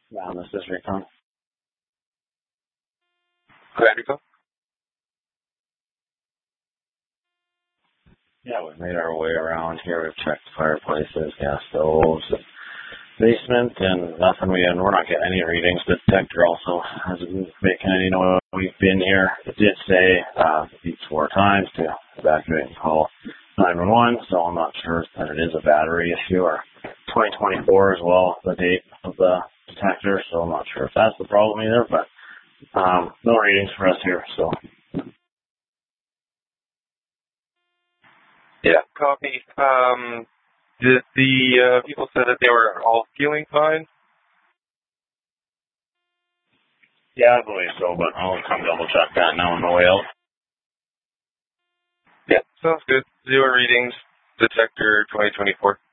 This is Recon. Glad to go. Yeah, we've made our way around here. We've checked fireplaces, gas stoves, basement, and nothing. We're not getting any readings. The detector also hasn't been making any noise. We've been here. It did say beeps 4 times to evacuate and call 911, so I'm not sure that it is a battery issue or 2024 as well, the date of the detector, so I'm not sure if that's the problem either, but no readings for us here, so. Yeah, copy. Did the people say that they were all feeling fine? Yeah, I believe so, but I'll come double check that now on the way out. Yeah, sounds good. 0 readings, detector 2024.